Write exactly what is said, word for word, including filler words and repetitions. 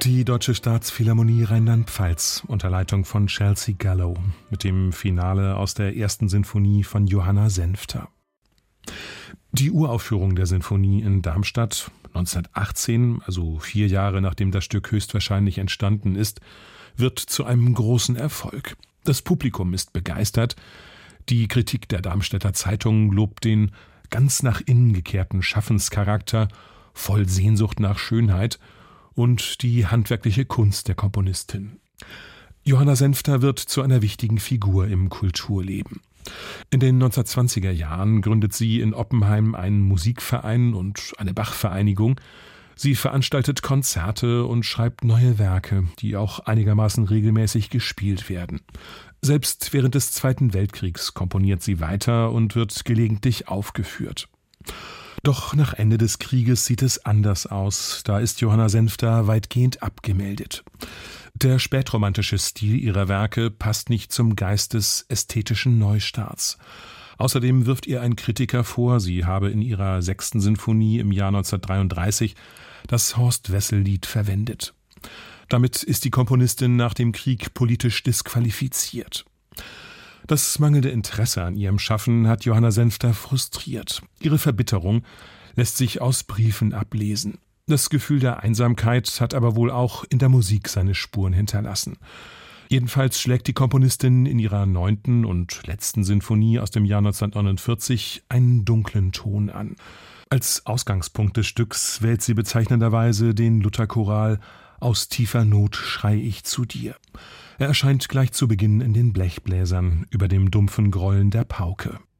Die Deutsche Staatsphilharmonie Rheinland-Pfalz unter Leitung von Chelsea Gallo mit dem Finale aus der ersten Sinfonie von Johanna Senfter. Die Uraufführung der Sinfonie in Darmstadt neunzehnhundertachtzehn, also vier Jahre nachdem das Stück höchstwahrscheinlich entstanden ist, wird zu einem großen Erfolg. Das Publikum ist begeistert. Die Kritik der Darmstädter Zeitung lobt den ganz nach innen gekehrten Schaffenscharakter, voll Sehnsucht nach Schönheit und die handwerkliche Kunst der Komponistin. Johanna Senfter wird zu einer wichtigen Figur im Kulturleben. In den neunzehnhundertzwanziger Jahren gründet sie in Oppenheim einen Musikverein und eine Bachvereinigung. Sie veranstaltet Konzerte und schreibt neue Werke, die auch einigermaßen regelmäßig gespielt werden. Selbst während des Zweiten Weltkriegs komponiert sie weiter und wird gelegentlich aufgeführt. Doch nach Ende des Krieges sieht es anders aus. Da ist Johanna Senfter weitgehend abgemeldet. Der spätromantische Stil ihrer Werke passt nicht zum Geist des ästhetischen Neustarts. Außerdem wirft ihr ein Kritiker vor, sie habe in ihrer sechsten Sinfonie im Jahr neunzehnhundertdreiunddreißig das Horst-Wessel-Lied verwendet. Damit ist die Komponistin nach dem Krieg politisch disqualifiziert. Das mangelnde Interesse an ihrem Schaffen hat Johanna Senfter frustriert. Ihre Verbitterung lässt sich aus Briefen ablesen. Das Gefühl der Einsamkeit hat aber wohl auch in der Musik seine Spuren hinterlassen. Jedenfalls schlägt die Komponistin in ihrer neunten und letzten Sinfonie aus dem Jahr neunzehnhundertneunundvierzig einen dunklen Ton an. Als Ausgangspunkt des Stücks wählt sie bezeichnenderweise den Lutherchoral »Aus tiefer Not schrei ich zu dir«. Er erscheint gleich zu Beginn in den Blechbläsern über dem dumpfen Grollen der Pauke.